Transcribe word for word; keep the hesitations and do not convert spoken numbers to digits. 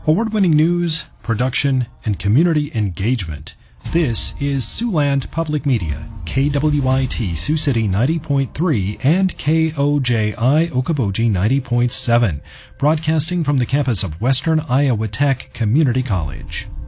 Award-winning news, production, and community engagement. This is Siouxland Public Media, K W I T Sioux City ninety point three and K O J I Okoboji ninety point seven, broadcasting from the campus of Western Iowa Tech Community College.